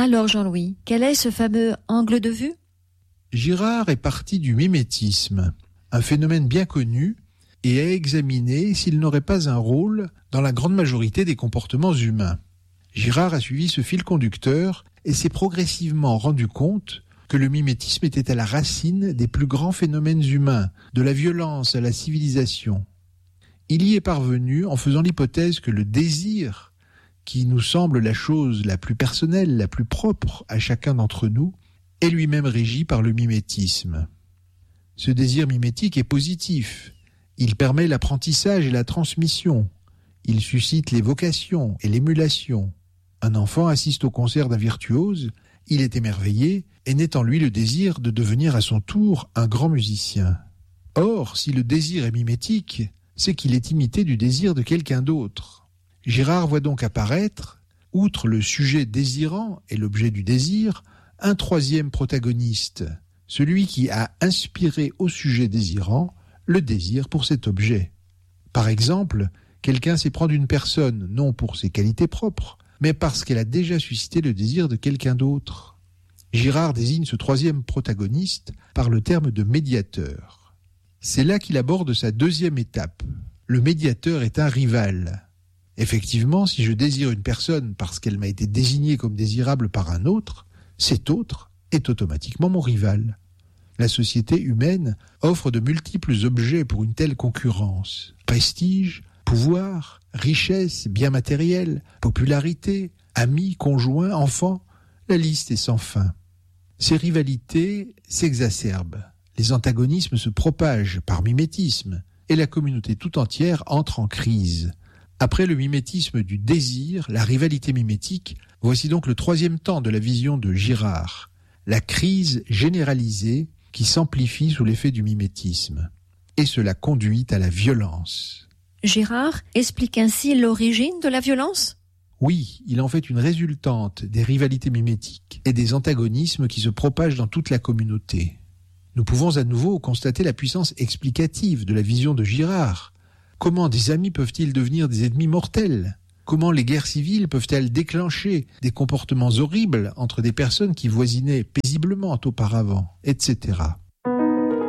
Alors Jean-Louis, quel est ce fameux angle de vue ? Girard est parti du mimétisme, un phénomène bien connu, et a examiné s'il n'aurait pas un rôle dans la grande majorité des comportements humains. Girard a suivi ce fil conducteur et s'est progressivement rendu compte que le mimétisme était à la racine des plus grands phénomènes humains, de la violence à la civilisation. Il y est parvenu en faisant l'hypothèse que le désir, qui nous semble la chose la plus personnelle, la plus propre à chacun d'entre nous, est lui-même régi par le mimétisme. Ce désir mimétique est positif. Il permet l'apprentissage et la transmission. Il suscite les vocations et l'émulation. Un enfant assiste au concert d'un virtuose, il est émerveillé et naît en lui le désir de devenir à son tour un grand musicien. Or, si le désir est mimétique, c'est qu'il est imité du désir de quelqu'un d'autre. Girard voit donc apparaître, outre le sujet désirant et l'objet du désir, un troisième protagoniste, celui qui a inspiré au sujet désirant le désir pour cet objet. Par exemple, quelqu'un s'éprend d'une personne, non pour ses qualités propres, mais parce qu'elle a déjà suscité le désir de quelqu'un d'autre. Girard désigne ce troisième protagoniste par le terme de médiateur. C'est là qu'il aborde sa deuxième étape. Le médiateur est un rival. Effectivement, si je désire une personne parce qu'elle m'a été désignée comme désirable par un autre, cet autre est automatiquement mon rival. La société humaine offre de multiples objets pour une telle concurrence. Prestige, pouvoir, richesse, biens matériels, popularité, amis, conjoints, enfants, la liste est sans fin. Ces rivalités s'exacerbent, les antagonismes se propagent par mimétisme et la communauté tout entière entre en crise. Après le mimétisme du désir, la rivalité mimétique, voici donc le troisième temps de la vision de Girard, la crise généralisée qui s'amplifie sous l'effet du mimétisme. Et cela conduit à la violence. Girard explique ainsi l'origine de la violence ? Oui, il en fait une résultante des rivalités mimétiques et des antagonismes qui se propagent dans toute la communauté. Nous pouvons à nouveau constater la puissance explicative de la vision de Girard. Comment des amis peuvent-ils devenir des ennemis mortels ? Comment les guerres civiles peuvent-elles déclencher des comportements horribles entre des personnes qui voisinaient paisiblement auparavant, etc.